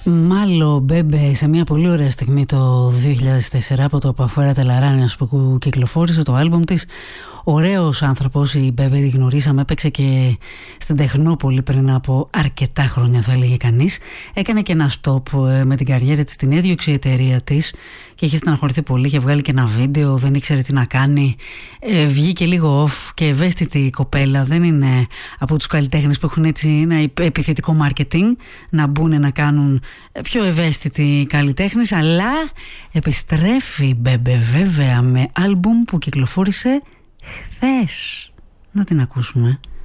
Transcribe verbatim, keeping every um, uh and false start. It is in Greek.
Μάλλον Μπέμπε σε μια πολύ ωραία στιγμή το δύο χιλιάδες τέσσερα από το Παφουέρα Τελαράνιας που κυκλοφόρησε το άλμπουμ της. Ωραίος άνθρωπος, η Μπέμπε τη γνωρίσαμε, έπαιξε και στην Τεχνόπολη πριν από αρκετά χρόνια θα έλεγε κανείς. Έκανε και ένα stop με την καριέρα της στην έδιωξε η εταιρεία της και είχε στεναχωρηθεί πολύ, είχε βγάλει και ένα βίντεο, δεν ήξερε τι να κάνει. Ε, βγήκε λίγο off και ευαίσθητη η κοπέλα, δεν είναι από τους καλλιτέχνες που έχουν έτσι ένα επιθετικό marketing να μπουν να κάνουν πιο ευαίσθητοι καλλιτέχνες, αλλά επιστρέφει η Μπέμπε βέβαια με άλμπουμ που κυκλοφόρησε χθες. Να την ακούσουμε.